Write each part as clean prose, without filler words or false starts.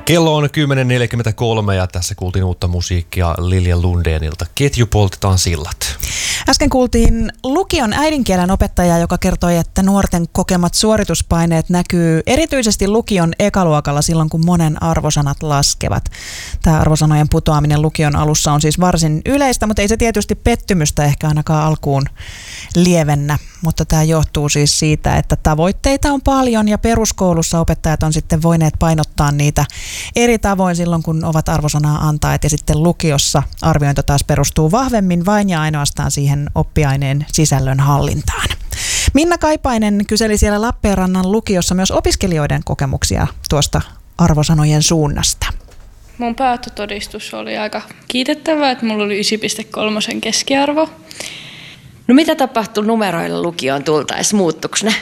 Kello on 10.43 ja tässä kuultiin uutta musiikkia Lilja Lundénilta. Ketju poltetaan sillat. Äsken kuultiin lukion äidinkielen opettajaa, joka kertoi, että nuorten kokemat suorituspaineet näkyy erityisesti lukion ekaluokalla silloin, kun monen arvosanat laskevat. Tämä arvosanojen putoaminen lukion alussa on siis varsin yleistä, mutta ei se tietysti pettymystä ehkä ainakaan alkuun lievennä. Mutta tämä johtuu siis siitä, että tavoitteita on paljon ja peruskoulussa opettajat on sitten voineet painottaa niitä eri tavoin silloin, kun ovat arvosanaa antaneet, ja sitten lukiossa arviointi taas perustuu vahvemmin vain ja ainoastaan siihen oppiaineen sisällön hallintaan. Minna Kaipainen kyseli siellä Lappeenrannan lukiossa myös opiskelijoiden kokemuksia tuosta arvosanojen suunnasta. Mun päättötodistus oli aika kiitettävä, että mulla oli 9,3 keskiarvo. No mitä tapahtui numeroilla lukioon tultaessa? Muuttuiko ne?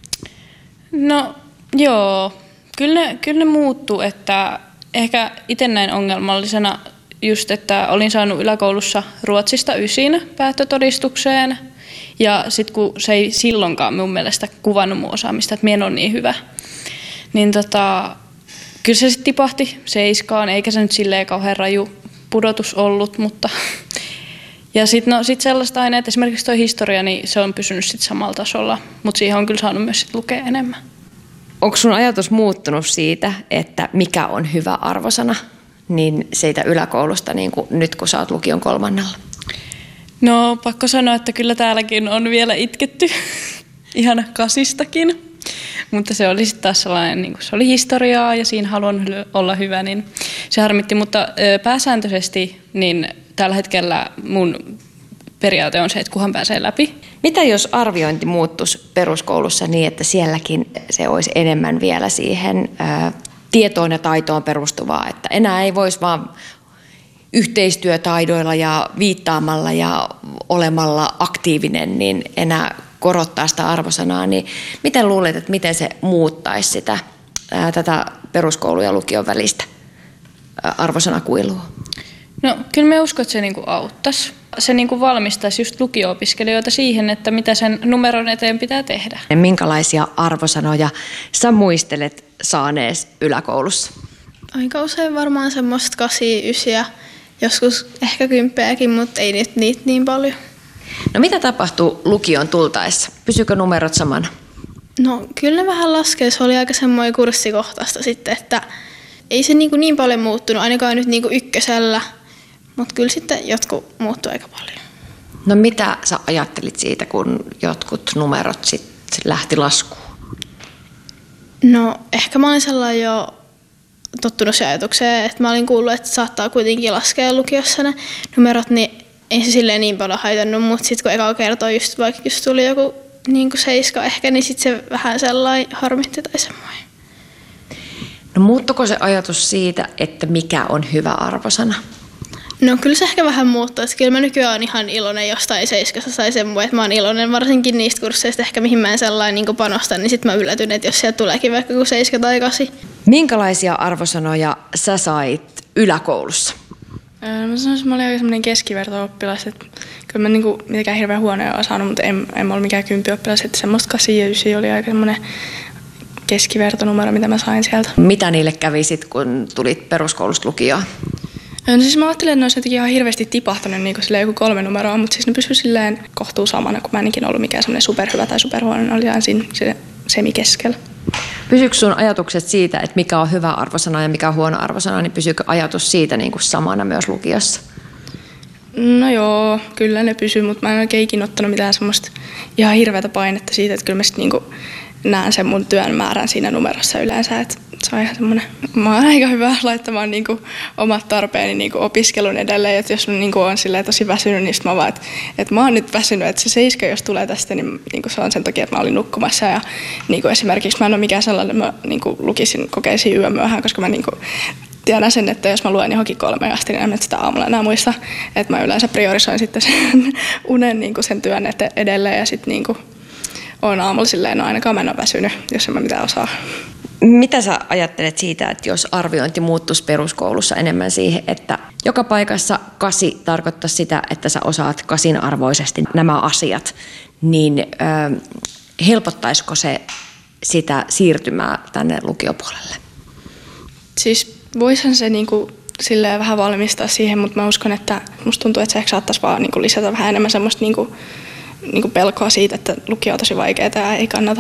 No joo, kyllä ne muuttuu, että ehkä itse näin ongelmallisena just, että olin saanut yläkoulussa Ruotsista 9 päättötodistukseen ja sitten kun se ei silloinkaan mun mielestä kuvannut mun osaamista, että minä en ole niin hyvä, niin kyllä se sitten tipahti 7, eikä se nyt silleen kauhean raju pudotus ollut, mutta ja sitten sellaiset aineet, esimerkiksi tuo historia, niin se on pysynyt sitten samalla tasolla, mutta siihen on kyllä saanut myös sit lukea enemmän. Onko sun ajatus muuttunut siitä, että mikä on hyvä arvosana, niin siitä yläkoulusta niin kuin nyt, kun sä oot lukion 3. No pakko sanoa, että kyllä täälläkin on vielä itketty ihan 8:stakin, mutta se oli sitten taas sellainen, niin se oli historiaa ja siinä haluan olla hyvä, niin se harmitti, mutta pääsääntöisesti niin tällä hetkellä mun periaate on se, että kunhan pääsee läpi. Mitä jos arviointi muuttuisi peruskoulussa niin, että sielläkin se olisi enemmän vielä siihen tietoon ja taitoon perustuvaa, että enää ei voisi vaan yhteistyötaidoilla ja viittaamalla ja olemalla aktiivinen, niin enää korottaa sitä arvosanaa, niin miten luulet, että miten se muuttaisi sitä, tätä peruskoulun ja lukion välistä arvosanakuilua? No kyllä mä uskon, että se niinku auttaisi. Se niinku valmistaisi just lukio-opiskelijoita siihen, että mitä sen numeron eteen pitää tehdä. Minkälaisia arvosanoja sä muistelet saanees yläkoulussa? Aika usein varmaan semmoista 8, 9, joskus ehkä 10, mutta ei nyt niitä niin paljon. No mitä tapahtuu lukion tultaessa? Pysyykö numerot samana? No kyllä ne vähän laskee. Se oli aika semmoinen kurssikohtaista sitten, että ei se niin paljon muuttunut, ainakaan nyt 1, mutta kyllä sitten jotkut muuttui aika paljon. No mitä sä ajattelit siitä, kun jotkut numerot sitten lähti laskuun? No ehkä mä olin sellainen jo tottunut se ajatukseen, että mä olin kuullut, että saattaa kuitenkin laskea lukiossa ne numerot, niin ei se silleen niin paljon haitannut, mutta sitten kun eka kertoo just vaikka just tuli joku 7 ehkä, niin sitten se vähän sellainen harmitti tai semmoinen. No muuttuiko se ajatus siitä, että mikä on hyvä arvosana? No kyllä se ehkä vähän muuttuu, että kyllä mä nykyään olen ihan iloinen jostain 7 tai semmoinen, että mä oon iloinen varsinkin niistä kursseista ehkä mihin mä en sellainen niin panostan, niin sitten mä yllätyn, että jos sieltä tuleekin vaikka 7 tai 8. Minkälaisia arvosanoja sä sait yläkoulussa? Mä sanoisin, että mä olin aika semmoinen keskiverto-oppilas, että kyllä mä mitenkään hirveän huonoja ole saanut, mutta en ollut mikään 10-oppilas, että semmoista 8 ja 9 oli aika semmoinen keskivertonumero, mitä mä sain sieltä. Mitä niille kävi sitten, kun tulit peruskoulusta lukioon? No siis mä ajattelin, että ne olisi jotenkin ihan hirveästi tipahtanut niin kuin joku 3 numeroa, mutta siis ne pysyivät silleen kohtuu samana, kun mä en ikinä ollut mikään semmoinen superhyvä tai superhuono, ne oli ihan siinä semikeskellä. Pysyykö sun ajatukset siitä, että mikä on hyvä arvosana ja mikä on huono arvosana, niin pysyykö ajatus siitä niin kuin samana myös lukiossa? No joo, kyllä ne pysyy, mutta mä en oikein ikinä ottanut mitään semmoista ihan hirveätä painetta siitä, että kyllä mä sitten niin näen sen mun työn määrän siinä numerossa yleensä, että se on ihan semmoinen, mä oon aika hyvä laittamaan niinku omat tarpeeni niinku opiskelun edelleen, että jos mä niinku on silleen tosi väsynyt, niin mä vaan, että mä oon nyt väsynyt, että se 7, jos tulee tästä, niin niinku se on sen takia, että mä olin nukkumassa ja niinku esimerkiksi mä en ole mikään sellainen, mä niinku kokeisin yömyöhään, koska mä niinku tiedän sen, että jos mä luen johonkin 3 asti, niin en sitä aamulla enää muista, että mä yleensä priorisoin sitten sen unen niinku sen työn edelleen ja sitten niinku on aamulla silleen, no ainakaan mä en ole väsynyt, jos en mä mitään osaa. Mitä sä ajattelet siitä, että jos arviointi muuttuisi peruskoulussa enemmän siihen, että joka paikassa 8 tarkoittaa sitä, että sä osaat 8 arvoisesti nämä asiat, niin helpottaisiko se sitä siirtymää tänne lukiopuolelle? Siis Voisihan se niinku silleen vähän valmistaa siihen, mutta mä uskon, että musta tuntuu, että se ehkä saattaisi vaan niinku lisätä vähän enemmän semmoista niinku pelkoa siitä, että lukio on tosi vaikeaa ja ei kannata.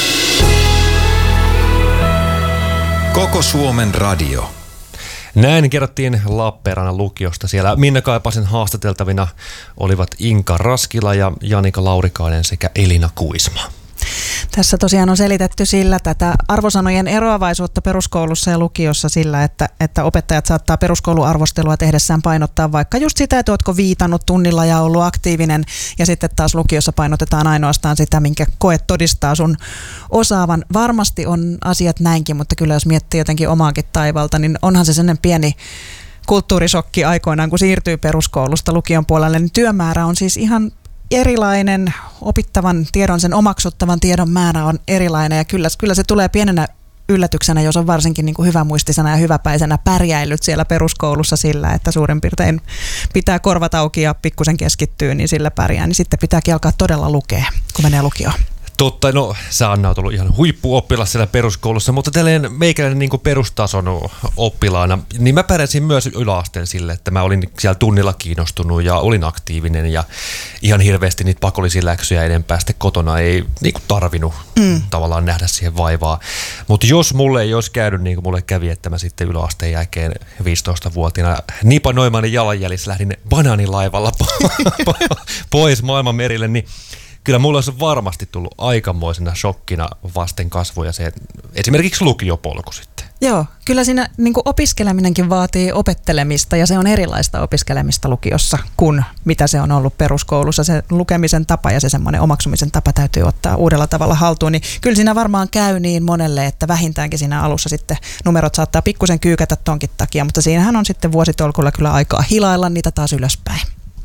Koko Suomen radio. Näin kerrottiin Lappeenrannan lukiosta. Siellä Minna Kaipasen haastateltavina olivat Inka Raskila ja Janika Laurikainen sekä Elina Kuisma. Tässä tosiaan on selitetty sillä tätä arvosanojen eroavaisuutta peruskoulussa ja lukiossa sillä, että opettajat saattaa peruskouluarvostelua tehdessään painottaa vaikka just sitä, että ootko viitannut tunnilla ja ollut aktiivinen, ja sitten taas lukiossa painotetaan ainoastaan sitä, minkä koe todistaa sun osaavan. Varmasti on asiat näinkin, mutta kyllä jos miettii jotenkin omaakin taivalta, niin onhan se sellainen pieni kulttuurisokki aikoinaan, kun siirtyy peruskoulusta lukion puolelle, niin työmäärä on siis ihan erilainen, opittavan tiedon, sen omaksuttavan tiedon määrä on erilainen, ja kyllä se tulee pienenä yllätyksenä, jos on varsinkin niin kuin hyvämuistisena ja hyväpäisenä pärjäillyt siellä peruskoulussa sillä, että suurin piirtein pitää korvat auki ja pikkusen keskittyy, niin sillä pärjää, niin sitten pitääkin alkaa todella lukea, kun menee lukioon. Totta, no sä Anna oot ollut ihan huippuoppilas siellä peruskoulussa, mutta tälleen meikäläinen niin kuin perustason oppilaana, niin mä pärjäsin myös yläasteen sille, että mä olin siellä tunnilla kiinnostunut ja olin aktiivinen ja ihan hirveästi niitä pakollisia läksyjä enempää sitten kotona ei niin kuin tarvinnut tavallaan nähdä siihen vaivaa. Mutta jos mulle ei olisi käynyt niin kuin mulle kävi, että mä sitten yläasteen jälkeen 15-vuotiaana Nipa Noimanin jalanjäljissä lähdin banaanilaivalla pois maailman merille, niin kyllä mulla olisi varmasti tullut aikamoisena shokkina vasten kasvoja se esimerkiksi lukiopolku sitten. Joo, kyllä siinä niin kuin opiskeleminenkin vaatii opettelemista ja se on erilaista opiskelemista lukiossa kuin mitä se on ollut peruskoulussa. Se lukemisen tapa ja se semmoinen omaksumisen tapa täytyy ottaa uudella tavalla haltuun. Niin kyllä siinä varmaan käy niin monelle, että vähintäänkin siinä alussa sitten numerot saattaa pikkusen kyykätä tonkin takia, mutta siinähän on sitten vuositolkulla kyllä aikaa hilailla niitä taas ylöspäin.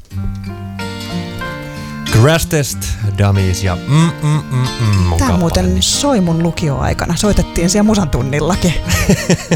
Crash Test Dummies ja Tämä muuten soi mun lukioaikana. Soitettiin siellä musan tunnillakin.